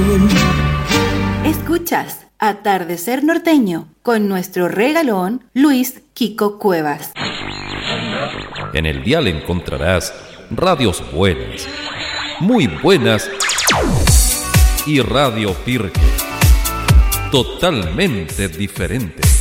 Escuchas Atardecer Norteño con nuestro regalón Luis Kiko Cuevas. En el dial encontrarás radios buenas, muy buenas y Radio Pirque, totalmente diferente.